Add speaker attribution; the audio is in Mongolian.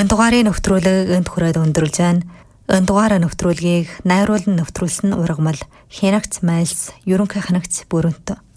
Speaker 1: Энэ дугаарыг нэвтрүүлэг энд хүрээд өндөрлж байна. Энэ дугаараа нэвтрүүлгийг найруулан нэвтрүүлсэн ургамал Хянагт Майлс ерөнхий хянагт Бүрэнт.